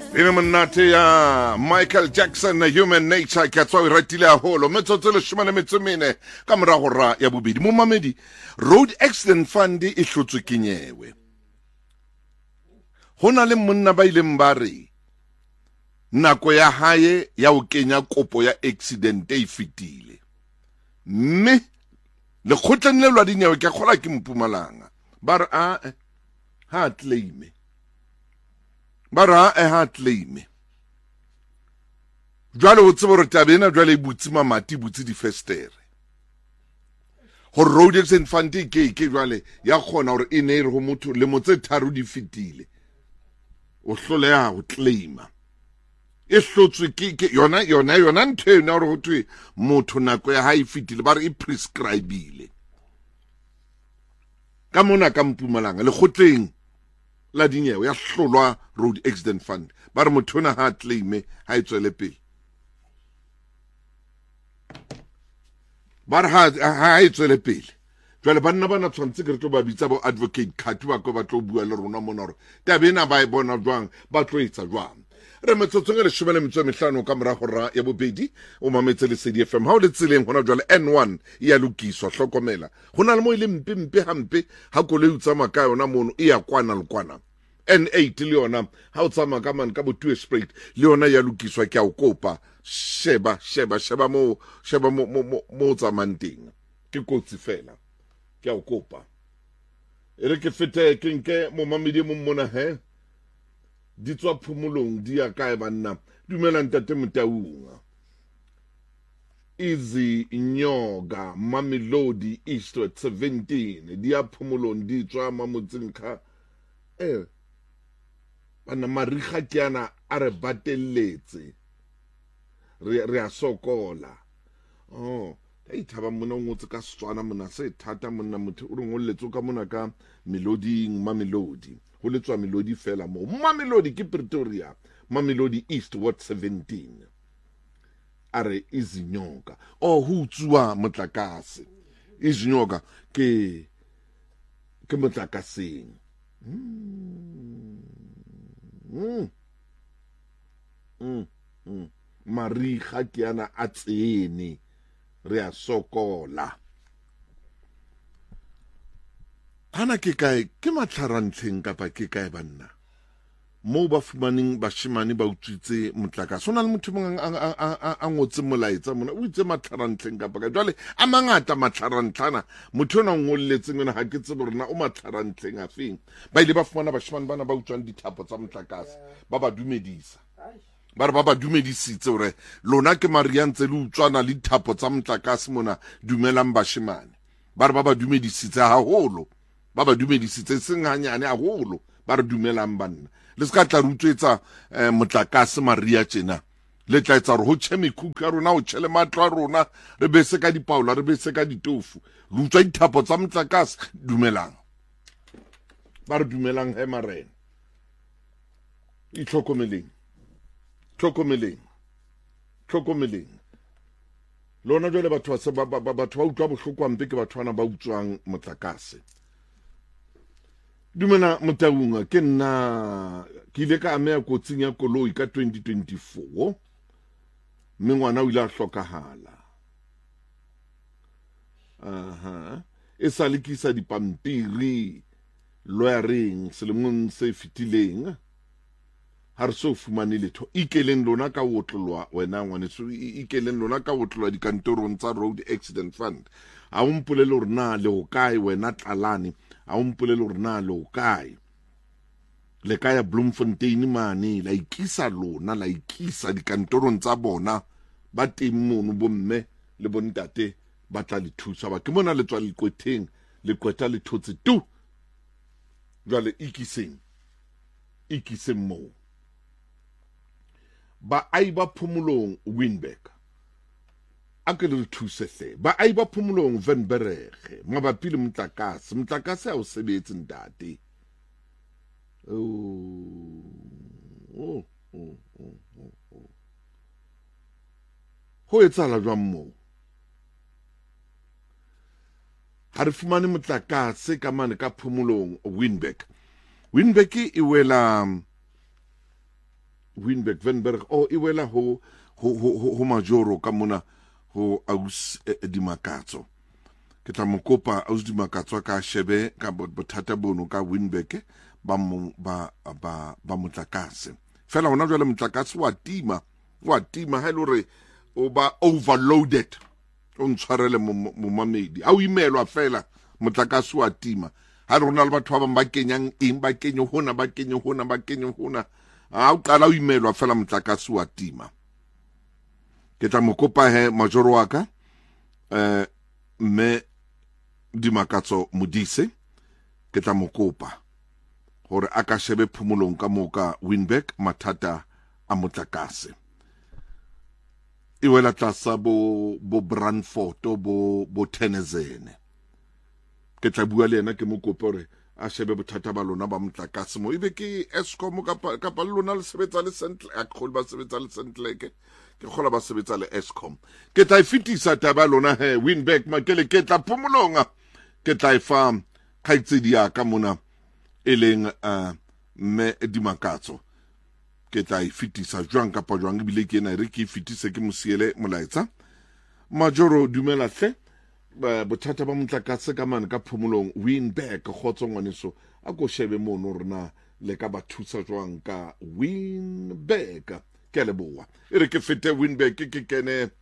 Ine monate ya Michael Jackson na Human Nature ke tswa e ratile haholo metsotso le 14 ka morago ra ya bobedi mo mamedi Road Accident Fund e hlotswe kenyewe hona le monna ba ileng ba re nako ya hae ya o kenya kopo ya accident e fitile mme le khotleng le lwa dinyewe ke khola ke Mpumalanga ba re ha claim bara ha claim jwale o tsebo re tabena jwale butsi mamati butsi di festere ho Road Accident Fund ke jwale ya khona hore ene re ho motho le motse tharo di fitile o hloleha ho claima e hlotswe ke yona ntwe na hore ho thwe motho nako ya ha e fitile ba re e prescribile ka mona ka Mpumalanga le khotleng la dinyewe ya hlolwa Road Accident Fund ba re motho na ha claim ha e tswele pele ba re ha e tswele pele jwale banna bana tshwantse ke re tlo ba bitsa bo advocate Khatu ba go ba tlo bua le rona mona hore tabena ba e bona jwang ba tlo etsa jwang re metsotsong le shebele metso mehlano ka mora hora ya bobedi o mametse le CDFM ha o le tseleng hona jwale N1 ya lokiswa hlokomela hona le mo ile mpe hampe ha go le utsama ka yona mono e ya kwana le kwana N8 le yona ha o tsama ka man ka bo 2 straight le yona ya lokiswa ke a o kopa sheba mo tsamanting ke kotsi fela ke a o kopa ere ke fete ke nke mo mamedi mo mona he di tswa phumulong di ya kae banna dumela ntate Motaunga Easy Nyoga Mamelodi Eastwood 17 di ya phumulong di tswa mamotseng kha bana mariga ke ana a re batelletse re a sokola thaba mona o ngotse ka Setswana mona se thata monna motho o re ngolletse ka mona ka Mamelodi ho letswa Melodi fela mo Mamelodi ke Pretoria Mamelodi Eastwood 17 are Izinyoka ho utsuwa motlakase Izinyoka ke motlakaseng mariga ke ana a tsene re a sokola hana ke kae ke matlharantleng kapa ke kae banna mo ba fumaneng bashimane ba utswitse motlakase sona le motho mong a ngotse molaetsa mona o itse matlharantleng kapa ka jwale a mangata matlharantlana motho ona ngolletseng mona ha ke tsebe rena o matlharantleng a feng ba ile ba fumana bashimane bana ba utswang dithapo tsa motlakase ba ba dumedisa ba re ba ba dumedisitse hore lona ke mariantse le utswana le dithapo tsa motlakase mona dumelang bashimane ba re ba ba dumedisitse haholo ba ba dumedisitse seng hanyane haholo ba re dumelang banna le ska tla rutswetsa motlakase maria tjena le tla etsa re ho tsheme kuka rona o tshele matlo a rona re bese ka dipaula re bese ka ditofu le utswa dithapo tsa motlakase dumelang ba re dumelang he marena itlhokomeleng lona jwale batho ba utlwa bohloko ampe ke batho bana ba utswang motlakase dumela Motaunga ke nna ke ile ka amea kotsing ya koloi ka 2024 mme ngwana o ile a hlokahala e sa lekisa dipampiri lawyering selemong se fitileng ha re so fumane letho ikeleng lona ka otlolwa wena ngwaneso ikeleng lona ka otlolwa dikantorong tsa Road Accident Fund a o mpolele hore na le ho kae wena Tlalane a o mpolele hore na le ho kae le kaya Bloemfontein mane la ikisa lona la ikisa dikantorong tsa bona ba teng mono bomme le bontate ba tla le thusa ba ke mona le tswa lekweteng le kweta le thotse tu jwale ikiseng mo ba ai ba phumulong Winberg a ke le thuse hle ba ai ba phumulong Venberge mabapi le motlakase a o sebetse ntate ho etsala jwang mo ha re fumane motlakase ka mane ka phumulong Winberg e wela Wynberg Venberg e wela ho Majoro ka mona ho Aus Dimakatso. Ke tla mo kopa Aus Dimakatso ka shebe ka bothata bono ka Wynberg ba motlakase. Fela hona jwale motlakase wa tima ha ile hore o ba overloaded o ntshwarele momamedi a o imelwa fela motlakase wa tima ha re rona le batho ba bang ba kenyang eng ba kenye hona a o qala o imelwa fela motlakase wa tima. Ke tla mo kopa Majoro wa ka mme Dimakatso Modise ke tla mo kopa hore a ka shebe phumolong ka moka Wynberg mathata a motlakase e wela tlasa bo Brandfort bo Tenezene. Ke tla bua le yena ke mo kopa hore a shebe bothata ba lona ba motlakase mo ebe ke Eskom kapa lona le sebetsa le sentle a khol ba sebetsa le sentle ke khola ba sebetsa le Eskom. Ke tla fitisa taba lona Wynberg makele ke tla phumolonga ke tla ifa khaitsedi ya ka mona eleng me Dimakatso ke tla fitisa jwang kapa jwang bile ke na re ke fitise ke mosiele molaetsa Majoro dumela hle bothata ba motlakase ka mane ka phumolong Wynberg khotso ngwaneso a go shebe mono rena le ka ba thusa jwang ka Wynberg ke le boa e re ke fete Wynberg ke kene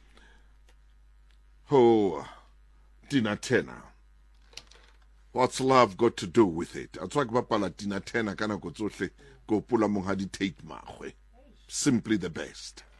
ho Tina Turner. What's love got to do with it? A tswa ke bapala Tina Turner kana go tsohle go pula monghadi Tate Magwe. Simply the best.